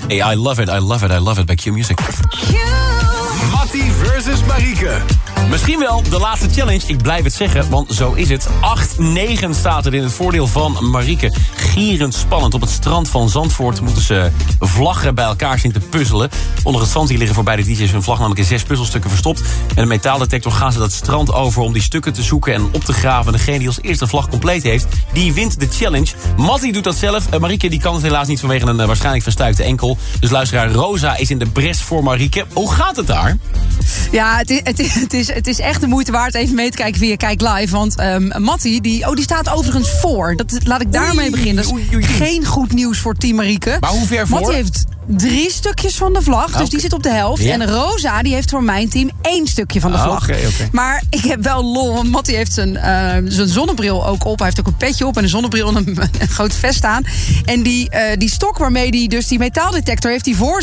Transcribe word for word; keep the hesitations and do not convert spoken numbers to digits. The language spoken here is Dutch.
Hey, I love it, I love it, I love it bij Q Music. Mattie versus Marieke. Misschien wel de laatste challenge, ik blijf het zeggen, want zo is het. acht negen staat er in het voordeel van Marieke. Gierend spannend. Op het strand van Zandvoort moeten ze vlaggen bij elkaar zien te puzzelen. Onder het zand hier liggen voor beide D J's hun vlag namelijk in zes puzzelstukken verstopt. Met een metaaldetector gaan ze dat strand over om die stukken te zoeken en op te graven. Degene die als eerste de vlag compleet heeft, die wint de challenge. Mattie doet dat zelf. Uh, Marieke die kan het helaas niet vanwege een uh, waarschijnlijk verstuikte enkel. Dus luisteraar Rosa is in de bres voor Marieke. Hoe gaat het daar? Ja, het is, het, is, het, is, het is echt de moeite waard even mee te kijken via Kijk Live. Want um, Mattie, die, oh, die staat overigens voor. Dat, laat ik daarmee beginnen. Dat is geen goed nieuws voor team Marieke. Maar hoe ver voor? Mattie heeft drie stukjes van de vlag, dus okay. die zit op de helft. Ja. En Rosa, die heeft voor mijn team één stukje van de vlag. Ah, okay, okay. Maar ik heb wel lol, want Mattie heeft zijn, uh, zijn zonnebril ook op. Hij heeft ook een petje op en een zonnebril en een, een groot vest aan. En die, uh, die stok waarmee hij dus die metaaldetector heeft, die voor